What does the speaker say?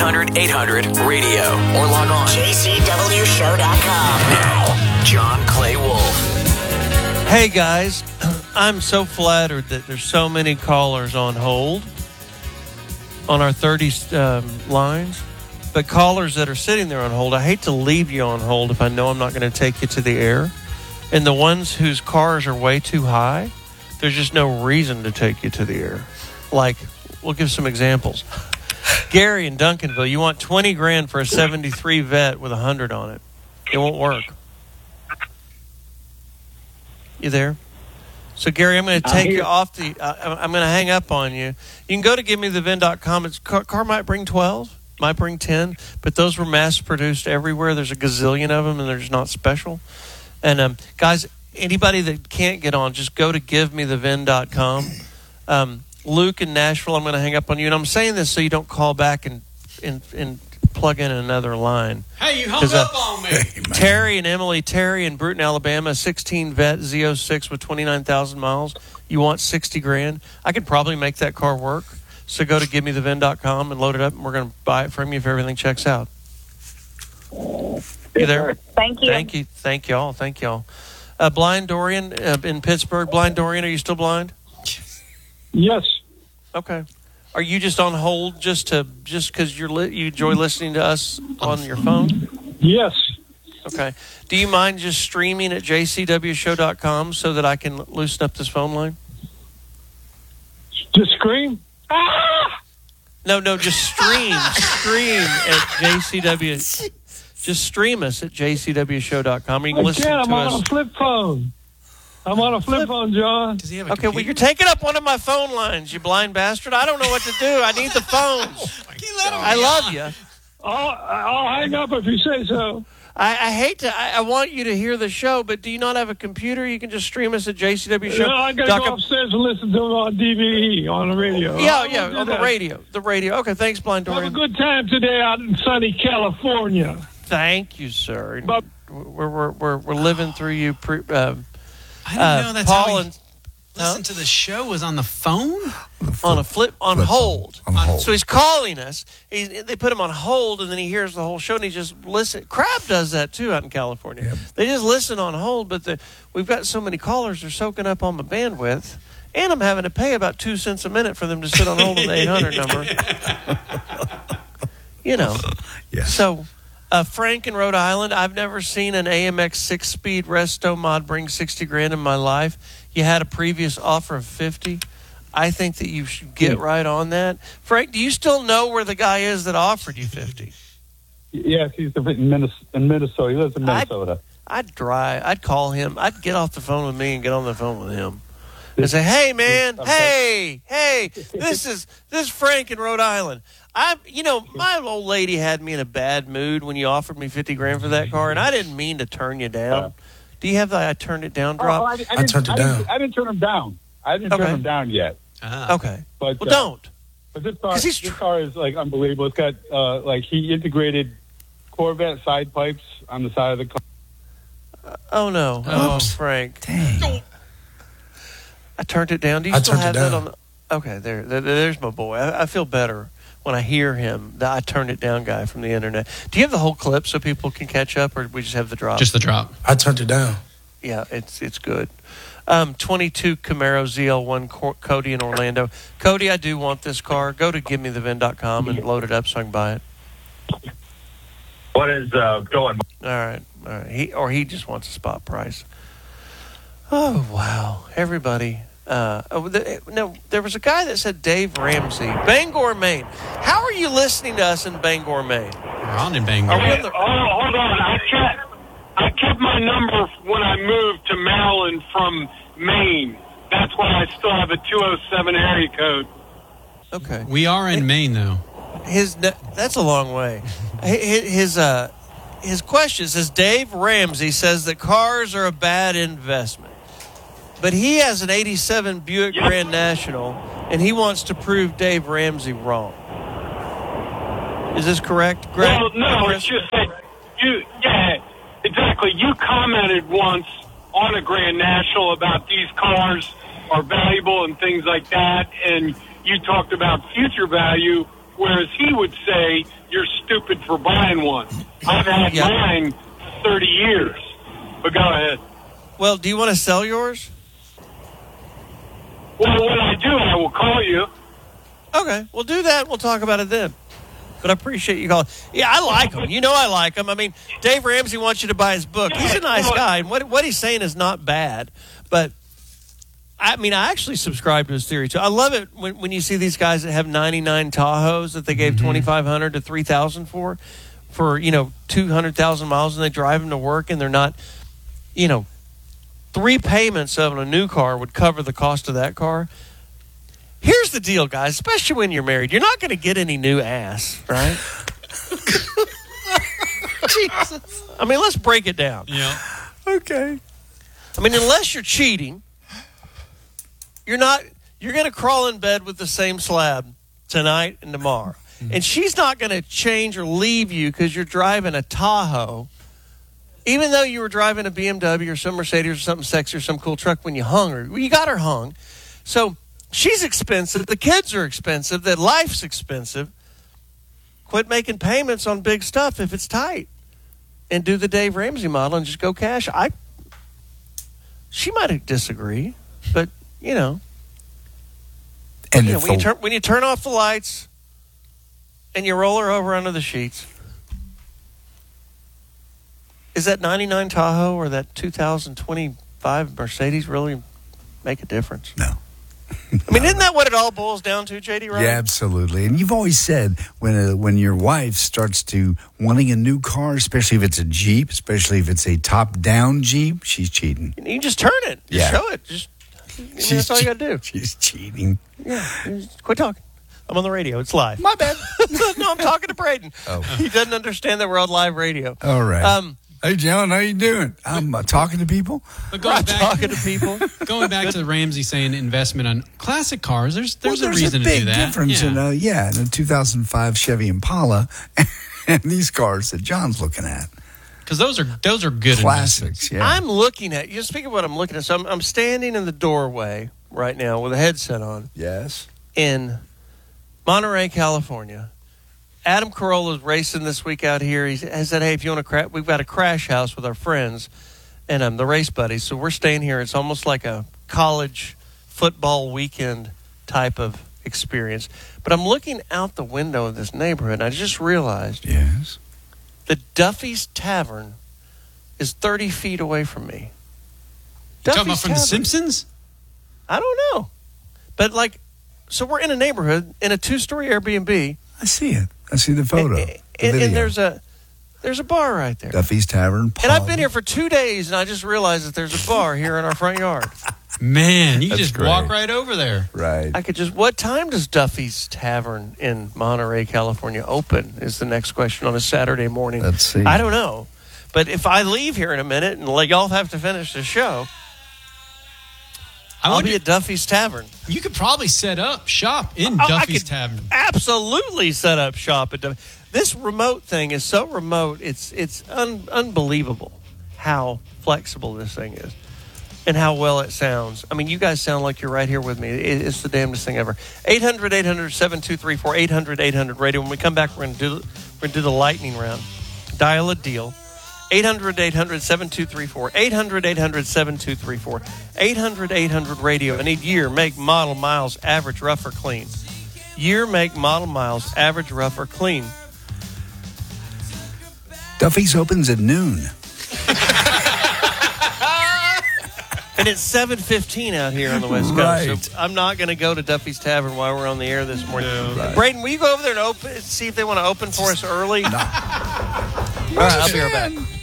1-800-800-radio or log on jcwshow.com. Now, John Clay Wolf. Hey, guys. I'm so flattered that there's so many callers on hold on our 30 lines. But callers that are sitting there on hold, I hate to leave you on hold if I know I'm not going to take you to the air. And the ones whose cars are way too high, there's just no reason to take you to the air. Like, we'll give some examples. Gary in Duncanville, you want $20,000 for a 73 Vet with 100 on it. It won't work. You there? So, Gary, I'm going to take you off the... I'm going to hang up on you. You can go to GiveMeTheVin.com. It's car might bring 12, might bring 10, but those were mass-produced everywhere. There's a gazillion of them, and they're just not special. And, guys, anybody that can't get on, just go to GiveMeTheVin.com. Luke in Nashville, I'm going to hang up on you. And I'm saying this so you don't call back and plug in another line. Hey, you hung up on me. Terry and Emily, Terry in Bruton, Alabama, 16 Vet Z06 with 29,000 miles. You want $60,000? I could probably make that car work. So go to GiveMeTheVin.com and load it up, and we're going to buy it from you if everything checks out. You there? Thank you. Thank y'all. Blind Dorian in Pittsburgh. Blind Dorian, are you still blind? Yes. Okay. Are you just on hold just because you enjoy listening to us on your phone? Yes. Okay. Do you mind just streaming at jcwshow.com so that I can loosen up this phone line? Just scream? Ah! No, just stream at JCW. Just stream us at jcwshow.com. You can listen to us. I'm on a flip phone. John. Does he have a Okay, well, you're taking up one of my phone lines, you blind bastard. I don't know what to do. I need the phones. I love you. I'll hang up if you say so. I hate to. I want you to hear the show, but do you not have a computer? You can just stream us at JCW Show. No, I got to go upstairs and listen to it on DVD, on the radio. Yeah, on the radio. The radio. Okay, thanks, Blind Dorian. Have a good time today out in sunny California. Thank you, sir. We're living through you. I didn't know that's Paul how he listened to the show was on the phone? On hold. On hold. So he's calling us. They put him on hold, and then he hears the whole show, and he just listens. Crab does that, too, out in California. Yep. They just listen on hold, but we've got so many callers, they're soaking up on the bandwidth, and I'm having to pay about 2 cents a minute for them to sit on hold on the 800 number. Yeah. So... Frank in Rhode Island, I've never seen an AMX 6-speed resto mod bring $60,000 in my life. You had a previous offer of $50,000. I think that you should get right on that. Frank, do you still know where the guy is that offered you $50,000? Yes, he's in Minnesota. He lives in Minnesota. I'd call him. I'd get off the phone with me and get on the phone with him. And say, hey, man, hey, this is Frank in Rhode Island. My old lady had me in a bad mood when you offered me $50,000 for that car, and I didn't mean to turn you down. Do you have the I turned it down drop? I turned it down. I didn't turn him down. I didn't turn him down yet. Okay. But, don't. But this car is like unbelievable. It's got he integrated Corvette side pipes on the side of the car. Oh no! Oh, Frank. Dang. I turned it down. Do you still have that on? Okay, there's my boy. I feel better when I hear him, the I turned it down guy from the internet. Do you have the whole clip so people can catch up, or do we just have the drop? Just the drop. I turned it down. Yeah, it's good. 22 Camaro ZL1 Cody in Orlando. Cody, I do want this car. Go to GiveMeTheVin.com and load it up so I can buy it. What is going? All right. He just wants a spot price. Oh wow, everybody. There was a guy that said Dave Ramsey, Bangor, Maine. How are you listening to us in Bangor, Maine? We're on in Bangor. Hold on. I kept my number when I moved to Maryland from Maine. That's why I still have a 207 area code. Okay. We are in Maine, though. That's a long way. His question says, Dave Ramsey says that cars are a bad investment. But he has an 87 Buick Grand National, and he wants to prove Dave Ramsey wrong. Is this correct, Greg? Well, no, it's just that exactly. You commented once on a Grand National about these cars are valuable and things like that, and you talked about future value, whereas he would say you're stupid for buying one. I've had mine for 30 years. But go ahead. Well, do you want to sell yours? Well, when I do, I will call you. Okay, we'll do that. We'll talk about it then. But I appreciate you calling. Yeah, I like him. You know I like him. I mean, Dave Ramsey wants you to buy his book. He's a nice guy, and what he's saying is not bad. But, I mean, I actually subscribe to his theory, too. I love it when you see these guys that have 99 Tahoes that they gave $2,500 to $3,000 for, you know, 200,000 miles, and they drive them to work, and they're not, you know, 3 payments of a new car would cover the cost of that car. Here's the deal, guys, especially when you're married. You're not going to get any new ass, right? Jesus. I mean, let's break it down. Yeah. Okay. I mean, unless you're cheating, you're going to crawl in bed with the same slab tonight and tomorrow. Mm-hmm. And she's not going to change or leave you because you're driving a Tahoe, even though you were driving a BMW or some Mercedes or something sexy or some cool truck when you hung her. Well, you got her hung. So she's expensive. The kids are expensive. That life's expensive. Quit making payments on big stuff if it's tight, and do the Dave Ramsey model and just go cash. She might disagree, but you know, And when you turn off the lights and you roll her over under the sheets, is that 99 Tahoe or that 2025 Mercedes really make a difference? No. I mean, isn't that what it all boils down to, J.D. Ryan? Yeah, absolutely. And you've always said when your wife starts to wanting a new car, especially if it's a Jeep, especially if it's a top-down Jeep, she's cheating. You just turn it. Just show it. That's all you got to do. She's cheating. Yeah. Quit talking. I'm on the radio. It's live. My bad. No, I'm talking to Braden. Oh. He doesn't understand that we're on live radio. All right. Hey, John, how you doing? I'm talking to people. But talking to people. Going back to Ramsey saying investment on classic cars, there's a reason to do that. There's a big difference in a 2005 Chevy Impala and these cars that John's looking at. Because those are good classics. Yeah. I'm looking at you. Speaking of what I'm looking at, so I'm standing in the doorway right now with a headset on. Yes. In Monterey, California. Adam Carolla's racing this week out here. He said, hey, if you want to we've got a crash house with our friends and the race buddies. So we're staying here. It's almost like a college football weekend type of experience. But I'm looking out the window of this neighborhood, and I just realized that Duffy's Tavern is 30 feet away from me. Talking about from The Simpsons? I don't know. But, so we're in a neighborhood in a 2-story Airbnb. I see it. I see the photo. And there's a bar right there. Duffy's Tavern. And I've been here for 2 days, and I just realized that there's a bar here in our front yard. Man, you just walk right over there. Right. I could just. What time does Duffy's Tavern in Monterey, California open? Is the next question on a Saturday morning. Let's see. I don't know, but if I leave here in a minute and y'all have to finish the show, I'll be at Duffy's Tavern. You could probably set up shop in Duffy's Tavern. Absolutely set up shop at Duffy. This remote thing is so remote. It's unbelievable how flexible this thing is and how well it sounds. I mean, you guys sound like you're right here with me. It's the damnedest thing ever. 800-800-7234, 800-800-radio. When we come back, we're going to do the lightning round. Dial a deal. 800-800-7234, 800-800-7234, 800-800-radio. I need year, make, model, miles, average, rough, or clean. Year, make, model, miles, average, rough, or clean. Duffy's opens at noon. And it's 7:15 out here on the West Coast. Right. So I'm not going to go to Duffy's Tavern while we're on the air this morning. Right. Braden, will you go over there and see if they want to open for us early? No. All right, I'll be right back.